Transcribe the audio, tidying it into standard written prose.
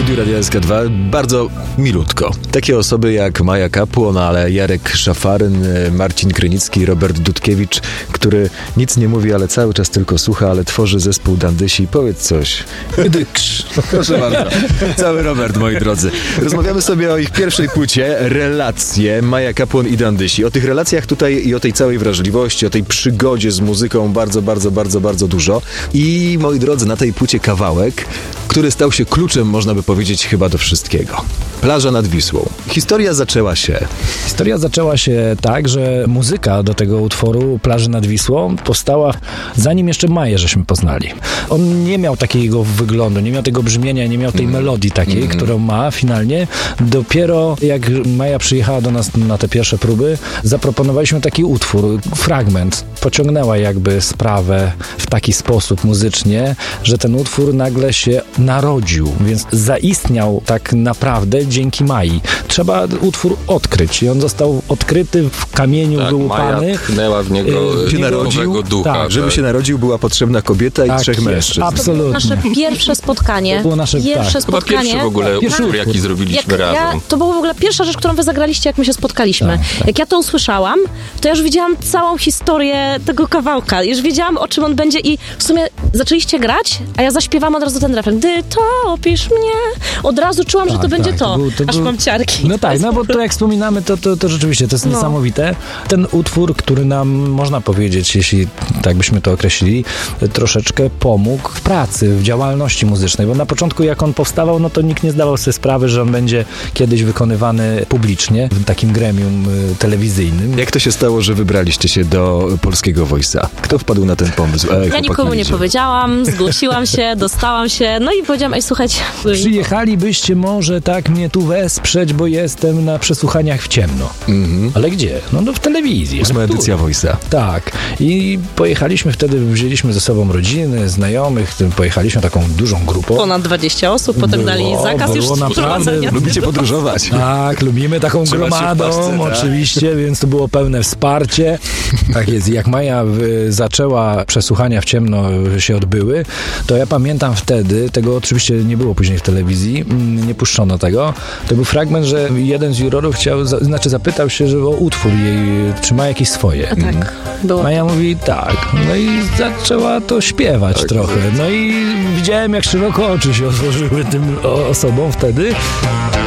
studiu Radia SK2 bardzo milutko. Takie osoby jak Maja Kapłon, ale Jarek Szafaryn, Marcin Krynicki, Robert Dudkiewicz, który nic nie mówi, ale cały czas tylko słucha, ale tworzy zespół Dandysi. Powiedz coś. Dyksz. Proszę bardzo. Cały Robert, moi drodzy. Rozmawiamy sobie o ich pierwszej płycie, Relacje, Maja Kapłon i Dandysi. O tych relacjach tutaj i o tej całej wrażliwości, o tej przygodzie z muzyką bardzo dużo. I moi drodzy, na tej płycie kawałek, który stał się kluczem, można by powiedzieć, chyba do wszystkiego. Plaża nad Wisłą. Historia zaczęła się tak, że muzyka do tego utworu Plaży nad Wisłą powstała zanim jeszcze Maję żeśmy poznali. On nie miał takiego wyglądu, nie miał tego brzmienia, nie miał tej melodii takiej, którą ma finalnie. Dopiero jak Maja przyjechała do nas na te pierwsze próby, zaproponowaliśmy taki utwór, fragment. Pociągnęła jakby sprawę w taki sposób muzycznie, że ten utwór nagle się narodził, więc zaistniał tak naprawdę dzięki Mai. Trzeba utwór odkryć i on został odkryty w kamieniu wyłupany. Maja tknęła w niego nowego ducha. Tak, żeby się narodził, była potrzebna kobieta i trzech mężczyzn. Absolutnie. Nasze pierwsze spotkanie. To było nasze spotkanie. Chyba pierwszy w ogóle utwór, jaki zrobiliśmy razem. To była w ogóle pierwsza rzecz, którą wy zagraliście, jak my się spotkaliśmy. Tak. Jak ja to usłyszałam, to ja już wiedziałam całą historię tego kawałka. Już wiedziałam, o czym on będzie i w sumie zaczęliście grać, a ja zaśpiewałam od razu ten refren. Gdy topisz mnie. Od razu czułam, że to będzie to. Aż mam ciarki. No tak, no bo to jak wspominamy, to rzeczywiście to jest niesamowite. Ten utwór, który nam, można powiedzieć, jeśli tak byśmy to określili, troszeczkę pomógł w pracy, w działalności muzycznej, bo na początku jak on powstawał, no to nikt nie zdawał sobie sprawy, że on będzie kiedyś wykonywany publicznie w takim gremium telewizyjnym. Jak to się stało, że wybraliście się do Polskiego Voice'a? Kto wpadł na ten pomysł? Ja nikomu nie powiedziałam, zgłosiłam się, dostałam się, no i powiedziałam, słuchajcie. Przyjechalibyście może tak mnie tu wesprzeć, bo jestem na przesłuchaniach w ciemno. Ale gdzie? No w telewizji. 8. edycja Voice'a. Tak. I pojechaliśmy wtedy, wzięliśmy ze sobą rodziny, znajomych, pojechaliśmy taką dużą grupą. Ponad 20 osób, potem dali zakaz już prowadzenia. Lubicie podróżować. Tak, lubimy taką gromadą, oczywiście, więc to było pełne wsparcie. Tak jest. Jak Maja zaczęła przesłuchania w ciemno się odbyły, to ja pamiętam wtedy, tego oczywiście nie było później w telewizji, nie puszczono tego. To był fragment, że jeden z jurorów zapytał się, że o utwór jej, czy ma jakieś swoje. Tak, było. Maja mówi tak. No i zaczęła to śpiewać trochę. No i widziałem, jak szeroko oczy się otworzyły tym osobom wtedy.